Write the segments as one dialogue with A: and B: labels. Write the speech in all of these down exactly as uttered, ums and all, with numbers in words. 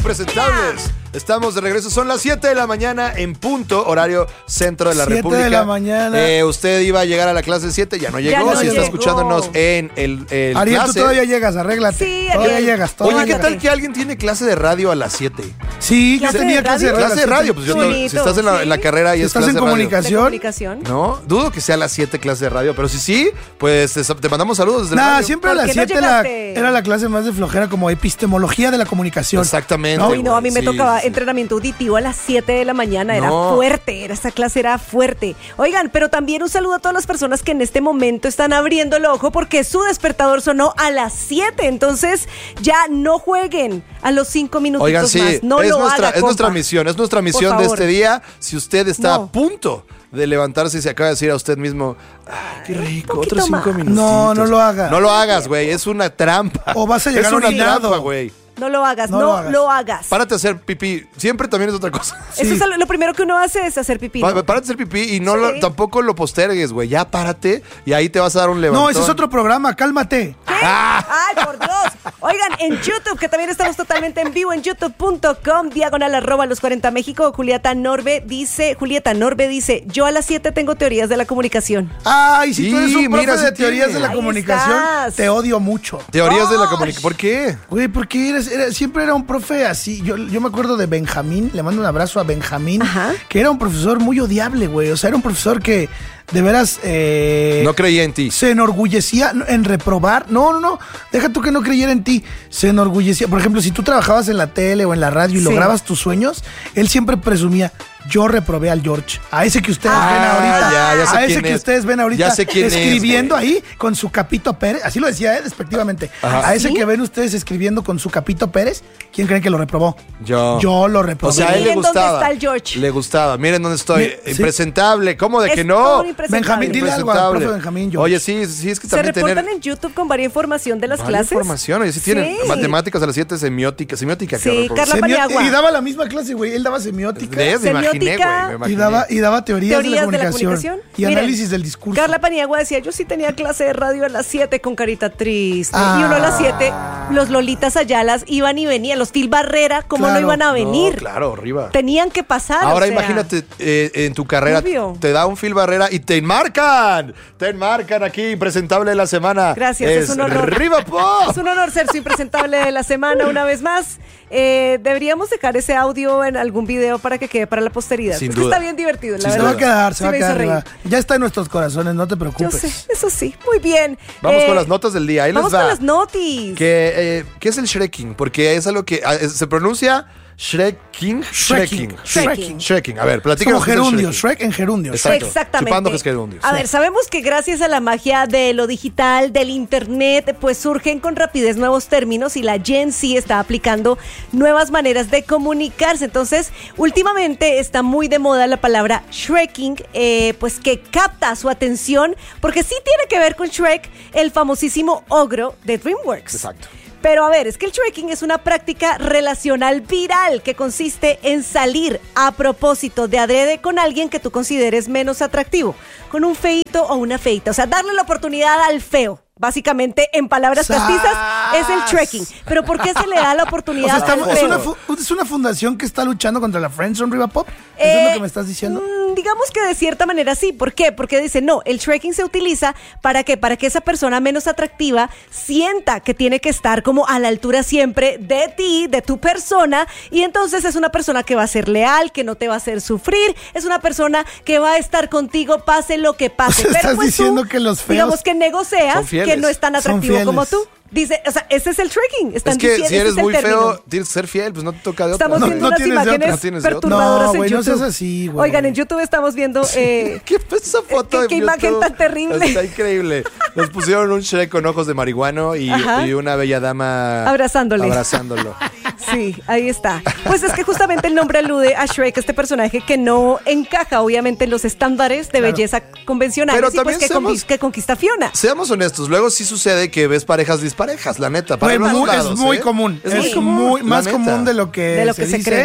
A: impresentables. Estamos de regreso, son las siete de la mañana en punto, horario centro de la República.
B: siete de la mañana.
A: Eh, usted iba a llegar a la clase siete, ya no llegó.
C: Ya no
A: si
C: llegó.
A: está escuchándonos en el, el
B: Ariel,
A: clase.
B: tú todavía llegas, arréglate.
C: Sí,
B: todavía
C: Ariel.
B: llegas. Todavía
A: Oye, ¿qué
B: llegas.
A: tal que alguien tiene clase de radio a las siete?
B: Sí, yo
C: ¿Clase
B: tenía
C: de
B: clase de
C: radio?
B: radio.
A: Clase de radio, pues yo
C: Qué
A: no-
C: bonito,
A: si estás en la,
C: sí.
A: en la carrera y
B: Si
A: es
B: estás
A: clase
B: en
A: de radio.
C: ¿De
B: comunicación.
C: comunicación?
A: No, dudo que sea a las siete clase de radio, pero si sí, pues te, te mandamos saludos desde el
B: Nah,
A: radio.
B: siempre a
C: ¿Por
B: las
C: qué no
B: siete la-
C: llegaste?
B: era la clase más de flojera, como epistemología de la comunicación.
A: Exactamente.
B: No,
C: Uy, no, a mí me
A: Sí,
C: tocaba
A: sí.
C: entrenamiento auditivo a las siete de la mañana. Era
A: No.
C: fuerte, era, esta clase era fuerte. Oigan, pero también un saludo a todas las personas que en este momento están abriendo el ojo porque su despertador sonó a las siete. Entonces, ya no jueguen a los cinco minutos
A: Oigan, sí,
C: más. No
A: es,
C: lo
A: nuestra,
C: haga,
A: es nuestra
C: compa.
A: misión, es nuestra
C: Por
A: misión de
C: favor.
A: este día. Si usted está
C: No.
A: a punto de levantarse y se acaba de decir a usted mismo, ay, qué rico,
C: poquito
A: otros cinco
C: más.
A: minutos.
B: No, no lo hagas.
A: No lo hagas, güey, es una trampa.
B: O vas a llegar
A: es una
B: orinado.
A: trampa, güey.
C: No lo hagas,
B: No
C: no,
B: lo hagas.
C: lo hagas.
A: Párate a hacer pipí. Siempre también es otra cosa.
C: Eso es lo, lo primero que uno hace es hacer pipí.
A: Pa-
C: ¿no?
A: Párate a hacer pipí y no
C: Sí.
A: lo- tampoco lo postergues, güey. Ya párate y ahí te vas a dar un levantón.
B: No, ese es otro programa, cálmate.
C: ¡Ay, por Dios! Oigan, en YouTube, que también estamos totalmente en vivo, en youtube punto com, diagonal arroba los cuarenta México, Julieta Norbe dice, Julieta Norbe dice, yo a las siete tengo teorías de la comunicación.
B: Ay, si
A: Sí,
B: tú eres un profe
A: mira,
B: de
A: sí
B: teorías
A: tiene.
B: de la
C: Ahí
B: comunicación,
C: estás.
B: te odio mucho.
A: Teorías de la
C: ¡Ay!
A: comunicación. ¿Por qué?
B: Güey, porque eres, era- siempre era un profe así. Yo, yo me acuerdo de Benjamín, le mando un abrazo a Benjamín,
C: Ajá.
B: que era un profesor muy odiable, güey. O sea, era un profesor que de veras eh,
A: No creía en ti.
B: se enorgullecía en reprobar. No, no, no. Deja tú que no creyera en ti. Se enorgullecía. Por ejemplo, si tú trabajabas en la tele o en la radio y
C: Sí.
B: lograbas tus sueños, él siempre presumía. Yo reprobé al George. A ese que ustedes
C: Ah,
B: ven ahorita.
A: ya, ya sé
B: a ese
A: quién
B: que
A: es.
B: ustedes ven ahorita
A: Ya sé quién es,
B: escribiendo
A: güey.
B: ahí con su Capito Pérez. Así lo decía, ¿eh? Despectivamente.
A: Ajá.
B: A ese
C: ¿Sí?
B: que ven ustedes escribiendo con su Capito Pérez, ¿quién creen que lo reprobó?
A: Yo.
B: Yo lo reprobé.
A: O sea, a él le
C: Miren dónde
A: gustaba.
C: está el George.
A: Le gustaba. Miren dónde estoy.
B: Mi- sí.
A: Impresentable. ¿Cómo de
C: Es
A: que
C: todo
A: no?
C: un impresentable.
B: Benjamín, dile algo al
A: Impresentable.
B: profe Benjamín, George.
A: Oye, sí, sí, es que
C: Se
A: también
C: reportan
A: tener
C: en YouTube con varias información de las
A: varias
C: clases.
A: información. Oye, sí, tienen
C: Sí.
A: matemáticas a las siete, semiótica. Semiótica,
C: Sí,
A: qué horror.
C: Carla
B: Semio-
C: Paniagua.
B: Y daba la misma clase, güey. Él daba semiótica.
A: ¿Ves? Me imaginé, güey.
C: Semiótica.
A: me
B: Y
A: imaginé.
B: daba, y daba teorías,
C: Teorías
B: de, la comunicación, y
C: Miren,
B: análisis del discurso.
C: Carla Paniagua decía, yo sí tenía clase de radio a las siete con carita triste.
B: Ah.
C: Y uno a las siete, los Lolitas Ayalas iban y venían. Los Phil Barrera, ¿cómo
B: Claro.
C: no iban a venir?
A: No, claro, arriba.
C: Tenían que pasar.
A: Ahora
C: o sea.
A: imagínate eh, en tu carrera
C: Obvio.
A: te da un Phil Barrera y te enmarcan. Te enmarcan aquí, impresentable de la semana.
C: Gracias, es un honor.
A: ¡Arriba, po!
C: Es un honor ser su impresentable de la semana una vez más. Eh, deberíamos dejar ese audio en algún video para que quede para la posteridad.
A: Sin
C: Es que
A: duda.
C: está bien divertido, la
A: Sí,
B: Se
C: verdad.
B: va a quedar, se
C: Sí
B: va a
C: me hizo
B: quedar.
C: reír.
B: arriba. Ya está en nuestros corazones, no te
C: Yo
B: preocupes.
C: sé, eso sí. Muy bien.
A: Vamos
C: Eh,
A: con las notas del día. Ahí les
C: Vamos
A: va.
C: con las notis.
A: Que, eh, ¿Qué es el Shrekking? Porque es algo que ah, es- se pronuncia Shrekking.
B: Shrekking.
A: Sí,
C: Shrekking.
A: Shrekking. A ver,
B: Es
A: platícanos.
B: como
A: qué es el
B: gerundio,
A: Shrekking.
B: Shrek en gerundio.
A: Exacto.
C: Exactamente.
A: Chupando que es gerundio.
C: A
A: Sí.
C: ver, sabemos que gracias a la magia de lo digital, del internet, pues surgen con rapidez nuevos términos y la Gen Z está aplicando nuevas maneras de comunicarse. Entonces, últimamente está muy de moda la palabra Shrekking, eh, pues que capta su atención porque sí tiene que ver con Shrek, el famosísimo ogro de DreamWorks.
A: Exacto.
C: Pero a ver, es que el Shrekking es una práctica relacional viral que consiste en salir a propósito de adrede con alguien que tú consideres menos atractivo, con un feíto o una feita. O sea, darle la oportunidad al feo. Básicamente, en palabras
B: ¡Sas!
C: castizas, es el Shrekking. ¿Pero por qué se le da la
B: O
C: oportunidad
B: sea,
C: al
B: estamos-
C: feo?
B: es, una fu- es una fundación que está luchando contra la Friendzone Riva Pop. ¿Eso es
C: Eh,
B: lo que me estás diciendo?
C: mm, digamos que de cierta manera sí. ¿Por qué? Porque dice, no, el Shrekking se utiliza para que, para que esa persona menos atractiva sienta que tiene que estar como a la altura siempre de ti, de tu persona, y entonces es una persona que va a ser leal, que no te va a hacer sufrir, es una persona que va a estar contigo pase lo que pase.
B: O sea, estás diciendo que los feos
C: digamos que negocias
A: son fieles.
C: que no es tan
B: Son
C: atractivo
B: fieles.
C: como tú. Dice, o sea, ese es el Shrekking. Están
A: Es que
C: diciendo,
A: si
C: ese
A: eres
C: es el
A: muy
C: término.
A: feo, tienes que ser fiel, pues no te toca de otra.
C: Estamos
B: No,
C: viendo
B: no
C: unas
B: tienes de otra.
C: imágenes
A: No tienes de otra.
C: perturbadoras
B: No,
C: en
B: güey, no
C: YouTube.
B: seas así, güey.
C: Oigan, en YouTube estamos viendo eh,
A: ¿Qué fue esa foto
C: ¿Qué-
A: de
C: qué imagen
A: YouTube?
C: tan terrible?
A: Está increíble. Nos pusieron un Shrek con ojos de marihuano y,
C: Ajá.
A: y una bella dama
C: Abrazándole.
A: abrazándolo.
C: sí, ahí está. Pues es que justamente el nombre alude a Shrek, este personaje que no encaja obviamente en los estándares de belleza convencionales
A: Pero
C: y pues
A: también
C: que,
A: seamos-
C: conquis- que conquista a Fiona.
A: Seamos honestos, luego sí sucede que ves parejas disparejas, la neta. Para
B: Güey,
A: los
B: muy-
A: dos lados,
B: es muy
A: ¿eh?
B: común. Es,
A: muy común,
B: muy-
A: la
B: más
A: neta.
B: común de lo que,
C: De lo que
B: se,
C: se
B: dice.
C: cree.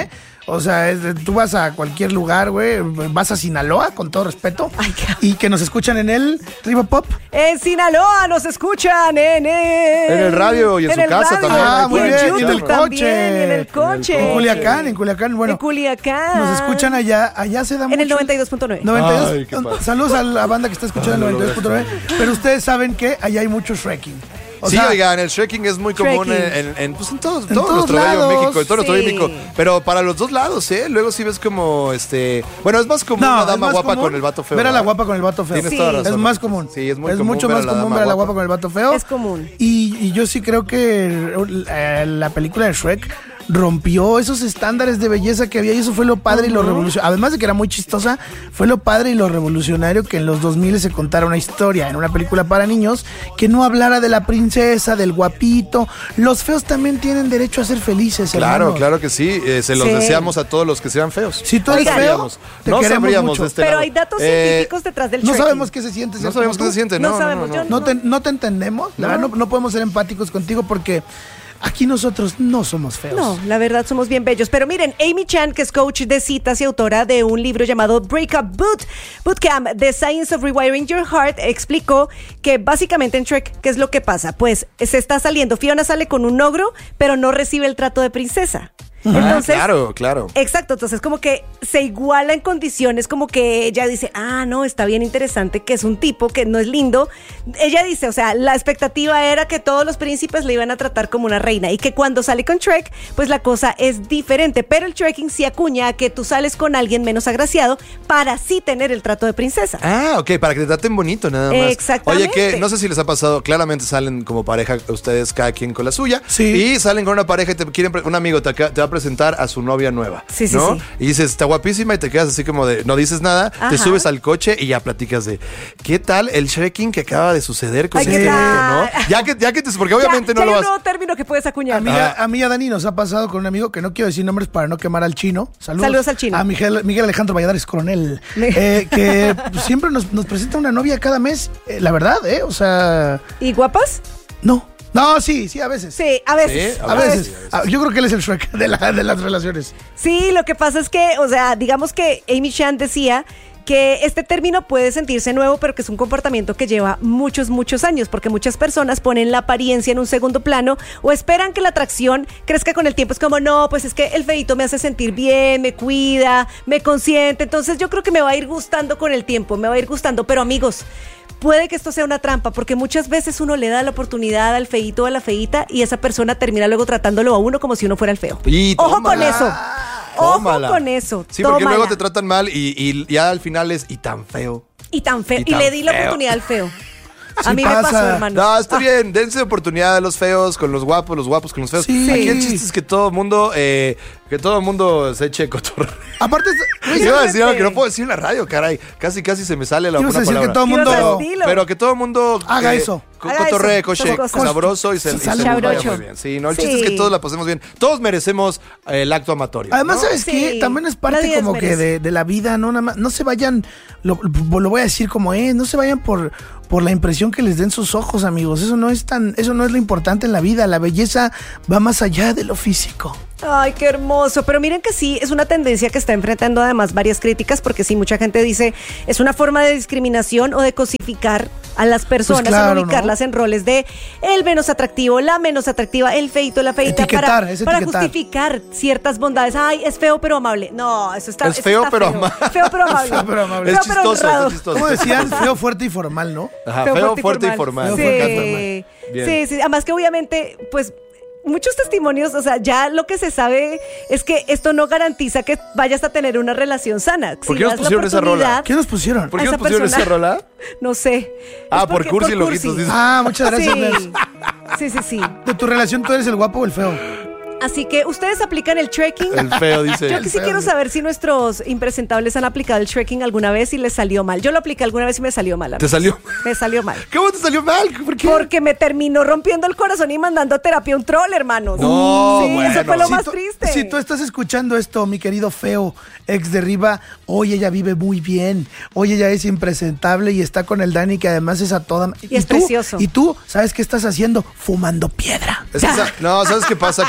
B: O sea, es de- tú vas a cualquier lugar, güey, vas a Sinaloa, con todo respeto,
C: Ay, qué-
B: y que nos escuchan en el Riva Pop.
C: En Sinaloa nos escuchan en el,
A: En el radio y en su
C: el
A: casa
C: radio,
A: también.
B: Ah,
C: y
B: muy
C: en
B: bien, y en
C: YouTube
B: el
C: también,
B: coche.
C: y en el coche.
B: En Culiacán, en Culiacán, bueno.
C: En Culiacán.
B: Nos escuchan allá, allá se da mucho.
C: En el noventa y dos punto nueve.
B: noventa y dos.
A: Ay, qué padre.
B: Saludos a la banda que está escuchando el
A: Ah, no lo
B: noventa y dos punto nueve. Pero ustedes saben que allá hay mucho Shreking. O
A: sí,
B: sea,
A: oigan, el shreking es muy común en,
C: Shreking.
A: en, en, pues en todos,
B: En
A: todo
B: todos
A: nuestro bello
B: lados.
A: México, en todo nuestro
C: Sí.
A: bello México. Pero para los dos lados, ¿eh? Luego sí ves como, este... Bueno, es más común
B: no,
A: una
B: es
A: dama
B: más
A: guapa
B: común
A: con el vato feo.
B: Ver a la
A: ¿verdad?
B: guapa con el vato feo.
A: Tienes
C: Sí.
A: toda razón.
B: Es más común.
A: Sí, es muy
B: es
A: común
B: mucho
A: ver a
B: más
A: la
B: común
A: dama
B: ver a la
A: guapa.
B: guapa con el vato feo.
C: Es común.
B: Y, y yo sí creo que eh, la película de Shrek rompió esos estándares de belleza que había y eso fue lo padre y lo revolucionario. Además de que era muy chistosa, fue lo padre y lo revolucionario que en los dos mil se contara una historia en una película para niños que no hablara de la princesa, del guapito. Los feos también tienen derecho a ser felices,
A: Claro,
B: hermanos.
A: claro que sí. Eh, se los
C: Sí.
A: deseamos a todos los que sean feos.
B: Si tú eres
C: Oigan.
B: feo,
A: Sabríamos.
B: te
A: No
B: queremos
A: sabríamos
B: mucho.
A: de este
C: Pero
A: lado.
C: hay datos
A: Eh,
C: científicos detrás del
B: No
C: trekking.
B: sabemos qué se siente.
A: No
B: ser
A: sabemos
B: como
A: qué se
B: tú.
A: siente,
C: No
A: ¿no?
C: sabemos, yo
B: No te, no te entendemos, la verdad no, no podemos ser empáticos contigo porque aquí nosotros no somos feos.
C: No, la verdad somos bien bellos. Pero miren, Amy Chan, que es coach de citas y autora de un libro llamado Breakup Boot, Bootcamp, The Science of Rewiring Your Heart, explicó que básicamente en Shrek, ¿qué es lo que pasa? Pues se está saliendo, Fiona sale con un ogro, pero no recibe el trato de princesa.
A: Ah,
C: Entonces,
A: claro, claro.
C: exacto, entonces como que se iguala en condiciones, como que ella dice, ah, no, está bien interesante, que es un tipo que no es lindo. Ella dice, o sea, la expectativa era que todos los príncipes le iban a tratar como una reina y que cuando sale con Shrek, pues la cosa es diferente, pero el trekking sí acuña a que tú sales con alguien menos agraciado para así tener el trato de princesa.
A: Ah, ok, para que te traten bonito nada más.
C: Exactamente.
A: Oye, que no sé si les ha pasado, claramente salen como pareja ustedes cada quien con la suya.
B: Sí.
A: Y salen con una pareja y te quieren, pre- un amigo te, acá- te va a presentar a su novia nueva.
C: Sí, sí,
A: ¿no?
C: sí.
A: Y dices, está guapísima y te quedas así como de, no dices nada,
C: Ajá.
A: te subes al coche y ya platicas de, ¿qué tal el shreking que acaba de suceder con
C: Ay,
A: este
C: ¿qué
A: vato,
C: tal?
A: no? Ya que, ya que te, porque obviamente
C: ya,
A: no
C: ya
A: lo
C: hay
A: vas.
C: un nuevo término que puedes acuñar.
B: A mí,
A: Ah.
B: a mí y a Dani nos ha pasado con un amigo que no quiero decir nombres para no quemar al chino. Saludos,
C: Saludos al chino.
B: A Miguel, Miguel Alejandro Valladares Coronel. eh, que siempre nos, nos presenta una novia cada mes. Eh, la verdad, ¿eh? O sea,
C: ¿Y guapas?
B: no. No, sí, sí, a veces.
C: Sí, a veces.
A: Sí,
B: A veces. Ah, Yo creo que él es el Shrek de, la- de las relaciones.
C: Sí, lo que pasa es que, o sea, digamos que Amy Chan decía que este término puede sentirse nuevo, pero que es un comportamiento que lleva muchos, muchos años, porque muchas personas ponen la apariencia en un segundo plano o esperan que la atracción crezca con el tiempo. Es como, no, pues es que el feíto me hace sentir bien, me cuida, me consiente, entonces yo creo que me va a ir gustando con el tiempo, me va a ir gustando, pero amigos, puede que esto sea una trampa, porque muchas veces uno le da la oportunidad al feíto o a la feíta y esa persona termina luego tratándolo a uno como si uno fuera el feo.
A: Y
C: Ojo con
A: tómala.
C: eso. Ojo
A: Tómala.
C: con eso.
A: Sí, porque
C: tómala.
A: luego te tratan mal y, y ya al final es, y tan feo.
C: Y tan feo.
A: Y
C: Y,
A: tan
C: le di la
A: feo.
C: oportunidad al feo. A
B: Sí
C: mí me
B: pasa.
C: pasó, hermano.
A: No, está
C: Ah,
A: bien, dense oportunidad a los feos con los guapos, los guapos con los feos.
B: Sí.
A: Aquí el chiste es que todo el mundo, eh, que todo el mundo se eche cotorreo.
B: Aparte, güey,
A: Iba a decir algo que no puedo decir en la radio, caray. Casi, casi se me sale la
B: ibas
A: buena
B: a decir
A: palabra.
B: que todo el
C: Ibas a
B: mundo...
C: decirlo.
A: Pero que todo el mundo
B: Haga
A: eh,
B: eso.
A: co-
C: Haga
A: cotorree,
C: eso,
A: coche,
C: esas cosas.
A: sabroso y se,
B: Sí,
A: y se
B: sale
A: nos vaya
C: Chabrocho.
A: muy bien. Sí, no, el chiste es
C: Sí.
A: que todos la pasemos bien. Todos merecemos eh, el acto amatorio.
B: Además,
A: ¿no?
B: ¿sabes
C: Sí.
B: qué? También es parte
C: Nadie
B: como que
C: desmerece.
B: de, de la vida, ¿no? Nada más, no se vayan, lo, lo voy a decir como es, no se vayan por, por la impresión que les den sus ojos, amigos. Eso no es tan, eso no es lo importante en la vida. La belleza va más allá de lo físico.
C: Ay, qué hermoso. Pero miren que sí, es una tendencia que está enfrentando además varias críticas, porque sí, mucha gente dice, es una forma de discriminación o de cosificar a las personas,
B: Pues claro,
C: en ubicarlas
B: ¿no?
C: en roles de el menos atractivo, la menos atractiva, el feito, la feita,
B: Etiquetar,
C: para,
B: es
C: para
B: etiquetar.
C: justificar ciertas bondades. Ay, es feo pero amable. No, eso está
A: Es
C: eso
A: feo,
C: está
A: pero
C: feo.
A: amable.
C: Feo pero amable.
B: Feo, pero amable.
A: Es
C: Feo, pero
A: chistoso,
C: honrado.
A: es chistoso.
B: ¿Cómo decían? Feo, fuerte y formal, ¿no?
A: Ajá, feo, fuerte y formal.
B: Feo,
C: Sí,
B: fuerte y formal.
A: Bien.
C: sí, sí. Además que obviamente, pues, muchos testimonios, o sea, ya lo que se sabe es que esto no garantiza que vayas a tener una relación sana.
A: ¿Por
C: Si
A: qué nos
C: das la
A: pusieron esa rola?
C: oportunidad,
B: ¿Qué nos pusieron?
A: ¿Por
C: a
A: qué nos
C: esa
A: pusieron
C: persona-
A: esa rola?
C: No sé.
A: Ah,
C: Es
A: por
C: porque-
A: Cursi Loquitos, dices.
B: Ah, muchas gracias,
C: Sí.
B: Nels.
C: Sí, sí, sí.
B: De tu relación, ¿tú eres el guapo o el feo?
C: Así que, ¿ustedes aplican el trekking?
A: El feo dice.
C: Yo que sí
B: feo,
C: quiero
B: sí.
C: saber si nuestros impresentables han aplicado el trekking alguna vez y les salió mal. Yo lo apliqué alguna vez y me salió mal.
A: ¿Te
C: amigos.
A: salió?
C: Me salió mal.
A: ¿Cómo te salió mal? ¿Por qué?
C: Porque me terminó rompiendo el corazón y mandando a terapia un troll, hermanos.
A: No,
C: sí,
A: bueno.
C: eso fue lo
A: Si
C: más
B: tú,
C: triste.
B: si tú estás escuchando esto, mi querido feo, ex de Riva, hoy ella vive muy bien, hoy ella es impresentable y está con el Dani, que además es a toda...
C: Y es
B: tú,
C: precioso.
B: Y tú, ¿sabes qué estás haciendo? Fumando piedra.
A: Es que esa- no, ¿sabes qué pasa? Que esa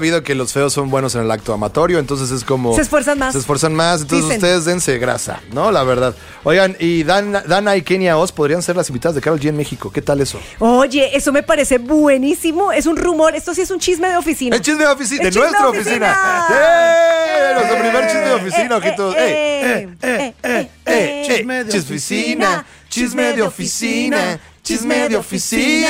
A: sabido que los feos son buenos en el acto amatorio, entonces es como...
C: Se esfuerzan más.
A: Se esfuerzan más, entonces
C: Dicen.
A: ustedes dense grasa, ¿no? La verdad. Oigan, y Dana, Dana y Kenia Oz podrían ser las invitadas de Karol G en México. ¿Qué tal eso?
C: Oye, eso me parece buenísimo. Es un rumor. Esto sí es un chisme de oficina.
A: El chisme de oficina, de
C: El chisme
A: nuestra
C: de
A: oficina.
C: oficina.
A: ¡Eh! Nuestro primer chisme de oficina, ojitos. ¡Eh!
C: eh, eh, eh, eh,
A: Chisme de oficina, chisme de oficina, chisme de oficina.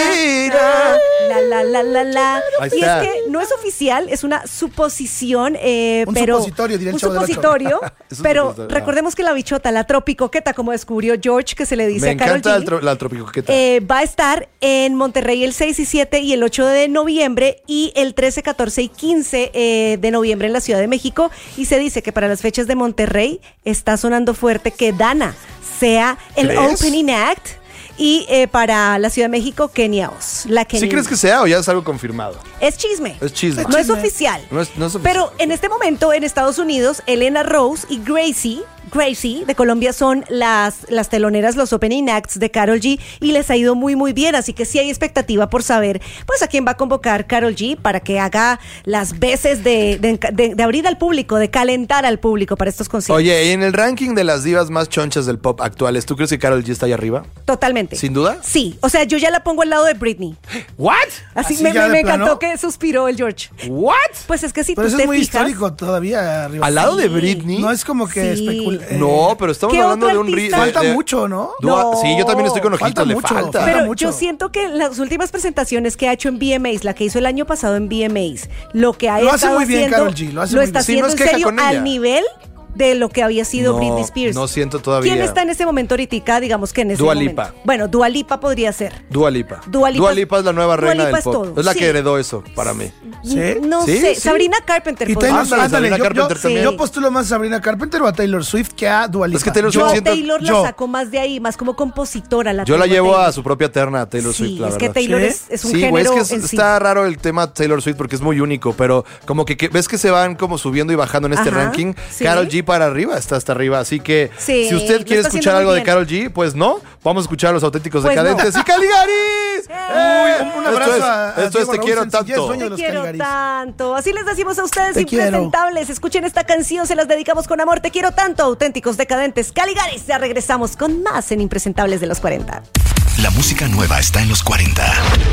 C: La, la, la, la, la.
A: Ahí
C: Y
A: está.
C: es que no es oficial, es una suposición, eh,
B: Un
C: pero...
B: supositorio, diría el
C: un
B: Chavo del Ocho.
C: supositorio,
A: Es un
C: pero
A: supositorio,
C: recordemos que la bichota, la tropicoqueta, como descubrió George, que se le dice
A: Me
C: a Karol
A: encanta
C: G,
A: el tro- la tropicoqueta.
C: eh, va a estar en Monterrey el seis y siete y el ocho de noviembre y el trece, catorce y quince eh, de noviembre en la Ciudad de México. Y se dice que para las fechas de Monterrey está sonando fuerte que Dana sea el
A: ¿Crees?
C: opening act. Y eh, para la Ciudad de México, Kenia Oz. La Kenia.
A: ¿Sí crees que sea o ya es algo confirmado?
C: Es chisme.
A: Es chisme.
C: No es
B: chisme.
C: oficial.
A: No es- no es oficial.
C: Pero en este momento en Estados Unidos, Elena Rose y Gracie, Gracie de Colombia son las, las teloneras, los opening acts de Karol G y les ha ido muy muy bien, así que sí hay expectativa por saber pues a quién va a convocar Karol G para que haga las veces de, de, de- de abrir al público, de calentar al público para estos conciertos.
A: Oye, y en el ranking de las divas más chonchas del pop actuales, ¿tú crees que Karol G está ahí arriba?
C: Totalmente.
A: ¿Sin duda?
C: Sí, o sea, yo ya la pongo al lado de Britney.
A: ¿What?
C: Así,
B: ¿Así
C: me,
B: ya
C: me-
B: de
C: me
B: plano?
C: encantó que suspiró el George.
A: ¿What?
C: Pues es que si
B: Pero
C: tú
B: eso
C: te
B: es muy
C: fijas,
B: histórico todavía arriba.
A: ¿Al lado de
C: Sí.
A: Britney?
B: No es como que
C: Sí.
B: especul- eh,
A: No, pero estamos
C: ¿Qué
A: hablando
C: otro
A: de un ri-
C: artista?
A: de-
B: Falta
A: de-
B: mucho, ¿no?
A: Dua-
C: No.
A: Sí, yo también estoy con ojitos,
B: Falta
A: le
B: mucho,
A: falta.
B: falta
C: pero
B: mucho.
C: yo siento que las últimas presentaciones que ha hecho en V M As, la que hizo el año pasado en V M As, lo que ha
B: Lo hace
C: estado
B: muy bien,
C: haciendo,
B: Karol G, lo hace muy
C: está
B: bien.
A: Sí,
C: haciendo
A: no es
C: en
A: queja
C: serio
A: con ella.
C: al nivel de lo que había sido
A: No,
C: Britney Spears.
A: no siento todavía.
C: ¿Quién está en ese momento ahorita? Digamos que en ese
A: Dua
C: momento.
A: Lipa.
C: Bueno, Dua Lipa podría ser.
A: Dua Lipa.
C: Dua Lipa-
A: es la nueva
C: Dua
A: reina
C: Lipa
A: del
C: es
A: pop.
C: todo,
A: Es la
C: sí.
A: que heredó eso para mí.
B: ¿Sí?
C: No
A: Sí,
C: sé,
A: sí.
C: Sabrina Carpenter.
B: Y
C: podría
B: Taylor,
C: ser.
A: Ándale,
B: ándale,
A: Sabrina
B: yo,
A: Carpenter
B: yo-
A: también.
B: yo postulo más a Sabrina Carpenter o a Taylor Swift que a Dua Lipa.
A: Es que Taylor
B: Yo-
A: Swift
C: No,
A: siento-
C: Taylor la
B: yo.
C: sacó más de ahí, más como compositora. La
A: Yo la
C: tengo
A: llevo
C: Taylor.
A: a su propia terna, a Taylor
C: Sí,
A: Swift, la
C: es
A: verdad.
C: que Taylor
B: ¿Sí?
C: es, es un
A: Sí, güey,
C: género
A: es que es-
C: en sí.
A: está raro el tema Taylor Swift porque es muy único, pero como que, que ves que se van como subiendo y bajando en este
C: Ajá,
A: ranking.
C: sí.
A: Karol G para arriba, está hasta arriba. Así que
C: Sí,
A: si usted
C: lo
A: quiere
C: está
A: escuchar
C: haciendo
A: algo
C: muy
A: de
C: bien.
A: Karol G, pues no, vamos a escuchar a los auténticos
C: Pues
A: decadentes y Caligaris.
B: Uy, un- un abrazo
A: esto es,
B: a- a
A: esto es
B: Diego
A: Te
B: Raúl
A: quiero
B: Sencillez,
A: tanto.
B: dueño de
C: Te
B: los
C: quiero
B: Caligaris.
C: tanto. Así les decimos a ustedes,
B: Te quiero.
C: impresentables. Escuchen esta canción, se las dedicamos con amor. Te quiero tanto, auténticos decadentes. Caligaris, ya regresamos con más en Impresentables de los cuarenta.
D: La música nueva está en los cuarenta.